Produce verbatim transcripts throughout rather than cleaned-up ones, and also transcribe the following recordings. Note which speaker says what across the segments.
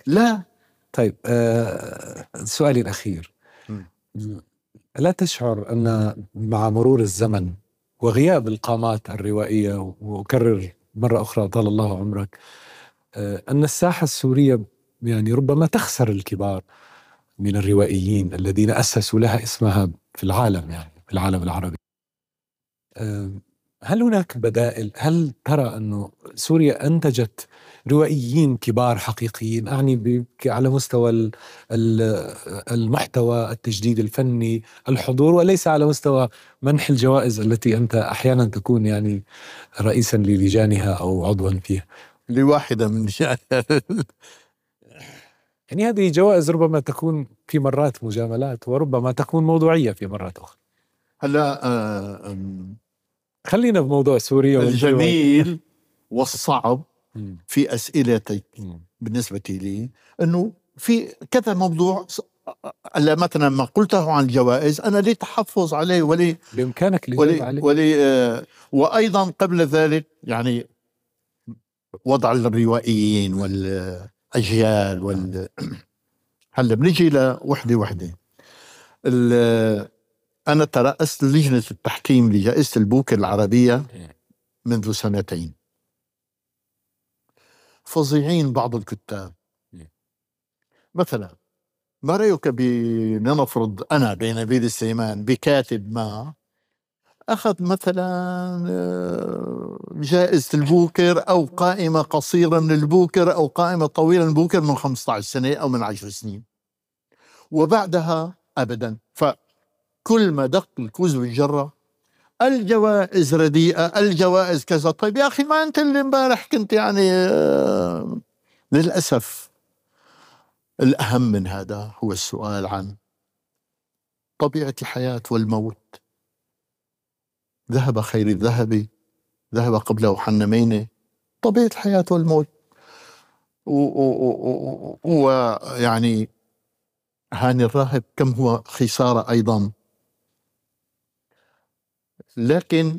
Speaker 1: لا.
Speaker 2: طيب آه سؤالي الأخير،
Speaker 1: م.
Speaker 2: لا تشعر أن مع مرور الزمن وغياب القامات الروائية، وأكرر مرة أخرى طال الله عمرك، آه أن الساحة السورية يعني ربما تخسر الكبار من الروائيين الذين أسسوا لها اسمها في العالم، يعني في العالم العربي؟ آه هل هناك بدائل؟ هل ترى أنه سوريا أنتجت روائيين كبار حقيقيين، أعني على مستوى المحتوى، التجديد الفني، الحضور، وليس على مستوى منح الجوائز التي أنت أحيانا تكون يعني رئيسا للجانها أو عضوا فيها؟
Speaker 1: لواحدة من شأن
Speaker 2: يعني هذه جوائز ربما تكون في مرات مجاملات، وربما تكون موضوعية في مرات أخرى.
Speaker 1: هلا آه
Speaker 2: خلينا بموضوع سوريا.
Speaker 1: الجميل والصعب في أسئلتك بالنسبة لي أنه في كذا موضوع، مثلا ما قلته عن الجوائز أنا لي تحفظ عليه ولي
Speaker 2: بإمكانك الإجابة عليه،
Speaker 1: ولي آه وأيضا قبل ذلك يعني وضع الروائيين والأجيال وال هلا بنجي لوحدة وحدة. أنا ترأست لجنة التحكيم لجائزة البوكر العربية منذ سنتين. فظيعين بعض الكتاب، مثلا ما رأيك بنفرض أنا بنبيل السيمان بكاتب ما أخذ مثلا جائزة البوكر أو قائمة قصيرة من البوكر أو قائمة طويلة من البوكر من خمسة عشر سنة أو من عشر سنين، وبعدها أبدا. فكل ما دق الكوز والجرة الجوائز رديئة، الجوائز كذا. طيب يا أخي ما أنت اللي امبارح كنت يعني آه للأسف. الأهم من هذا هو السؤال عن طبيعة الحياة والموت. ذهب خير الذهب، ذهب قبله حنمين. طبيعة الحياة والموت. ويعني هاني الراهب كم هو خسارة أيضا. لكن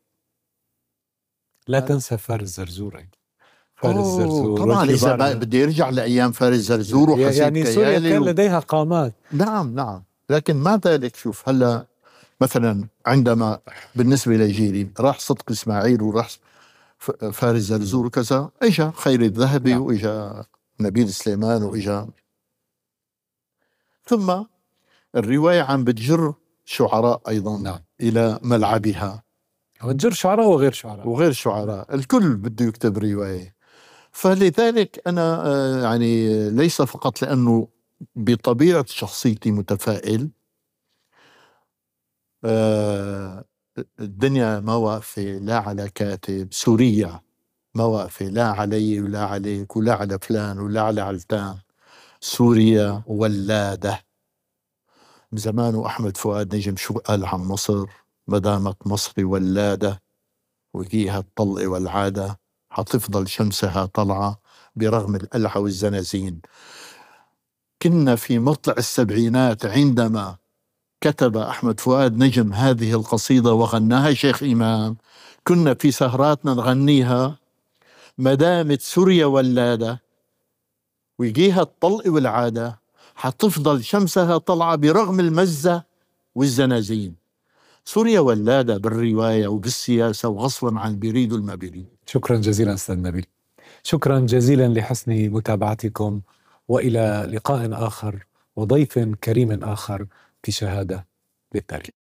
Speaker 2: لا تنسى فارس زرزور.
Speaker 1: فارس زرزور طبعا إذا بدي يرجع لأيام فارس زرزور وحسين
Speaker 2: يعني سوريا كان
Speaker 1: و...
Speaker 2: لديها قامات.
Speaker 1: نعم نعم. لكن ما ذلك. شوف هلا مثلا عندما بالنسبة لجيلي راح صدق إسماعيل وراح فارس زرزور وكذا، إجا خير الذهبي نعم. وإجا نبيل سليمان وإجا، ثم الرواية عم بتجر شعراء أيضا نعم. إلى ملعبها،
Speaker 2: بتجر شعراء وغير شعراء
Speaker 1: وغير شعراء، الكل بده يكتب رواية. فلذلك أنا يعني ليس فقط لأنه بطبيعة شخصيتي متفائل، الدنيا ما واقفة لا على كاتب، سوريا ما واقفة لا علي ولا عليك ولا على فلان ولا على علتان. سوريا ولادة. زمان أحمد فؤاد نجم شو قال عن مصر؟ ما دامت مصر ولادة وجيها الطلق والعادة، حتفضل شمسها طلعة برغم القلعة والزنازين. كنا في مطلع السبعينات عندما كتب أحمد فؤاد نجم هذه القصيدة وغناها شيخ إمام، كنا في سهراتنا نغنيها ما دامت سوريا ولادة ويجيها الطلق والعادة، حتفضل شمسها طلعة برغم المزة والزنازين. سوريا ولادة بالرواية وبالسياسة وغصبا عن بيريد والما بيريد.
Speaker 2: شكرا جزيلا أستاذ نبيل، شكرا جزيلا لحسن متابعتكم، وإلى لقاء آخر وضيف كريم آخر في شهادة بالتاريخ.